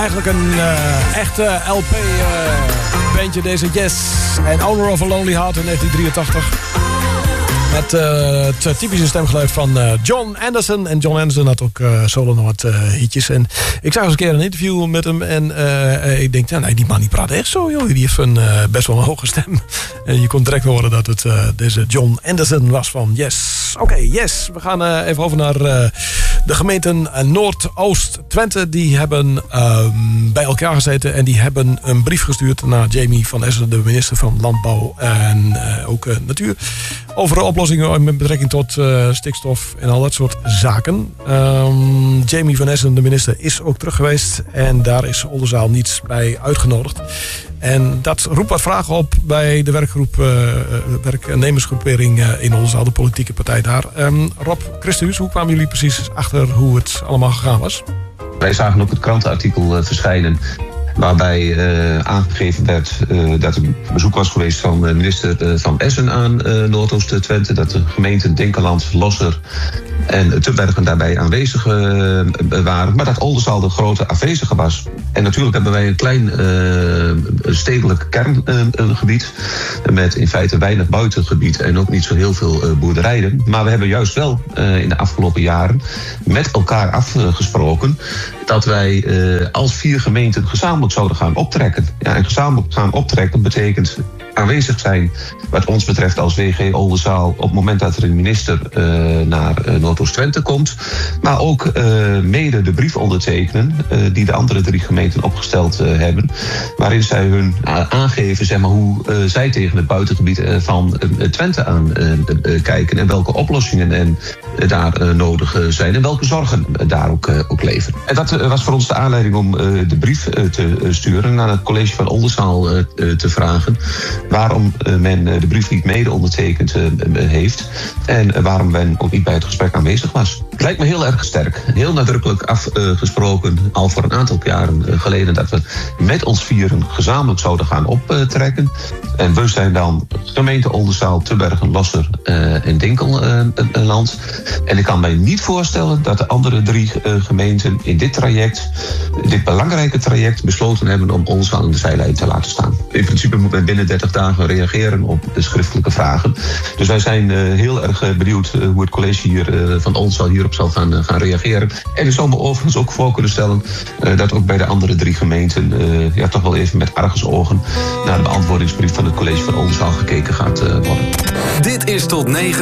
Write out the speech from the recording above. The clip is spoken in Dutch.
eigenlijk een echte LP-bandje, deze Yes. En Owner of a Lonely Heart in 1983. Met het typische stemgeluid van John Anderson. En John Anderson had ook solo nog wat hitjes. En ik zag eens een keer een interview met hem. En ik denk, nee, die man die praat echt zo, joh. Die heeft best wel een hoge stem. En je kon direct horen dat het deze John Anderson was van Yes. Oké, Yes. We gaan even over naar de gemeenten Noordoost-Twente. Die hebben bij elkaar gezeten. En die hebben een brief gestuurd naar Jamie van Essen, de minister van Landbouw en ook Natuur. Over oplossingen met betrekking tot stikstof en al dat soort zaken. Jamie van Essen, de minister, is ook terug geweest. En daar is Oldenzaal niets bij uitgenodigd. En dat roept wat vragen op bij de werkgroep, werknemersgroepering in Oldenzaal, de politieke partij daar. Rob Christus, hoe kwamen jullie precies achter hoe het allemaal gegaan was? Wij zagen ook het krantenartikel verschijnen, waarbij aangegeven werd dat er bezoek was geweest van minister Van Essen aan Noordoost-Twente. Dat de gemeenten Dinkeland, Losser en Tubbergen daarbij aanwezig waren. Maar dat Oldenzaal de grote afwezige was. En natuurlijk hebben wij een klein stedelijk kerngebied. Met in feite weinig buitengebied en ook niet zo heel veel boerderijen. Maar we hebben juist wel in de afgelopen jaren met elkaar afgesproken dat wij als 4 gemeenten gezamenlijk zouden gaan optrekken. Ja, en gezamenlijk gaan optrekken betekent aanwezig zijn wat ons betreft als WG Oldenzaal op het moment dat er een minister naar Noordoost-Twente komt. Maar ook mede de brief ondertekenen die de andere 3 gemeenten opgesteld hebben. Waarin zij hun aangeven, zeg maar, hoe zij tegen het buitengebied van Twente aan kijken. En welke oplossingen daar nodig zijn. En welke zorgen daar ook leven. En dat was voor ons de aanleiding om de brief te sturen naar het college van Oldenzaal te vragen waarom men de brief niet mede ondertekend heeft en waarom men ook niet bij het gesprek aanwezig was. Het lijkt me heel erg sterk, heel nadrukkelijk afgesproken al voor een aantal jaren geleden dat we met ons 4 gezamenlijk zouden gaan optrekken. En we zijn dan gemeente Oldenzaal, Tubbergen, Losser en Dinkeland. En ik kan mij niet voorstellen dat de andere 3 gemeenten in dit traject, dit belangrijke traject, besloten hebben om Oldenzaal aan de zijlijn te laten staan. In principe moet men binnen 30 dagen reageren op de schriftelijke vragen. Dus wij zijn heel erg benieuwd hoe het college hier van Oldenzaal hierop zal gaan reageren. En ik zou me overigens ook voor kunnen stellen dat ook bij de andere 3 gemeenten toch wel even met argusogen naar de beantwoordingsbrief van het college van Oldenzaal gekeken gaat worden. Dit is tot 9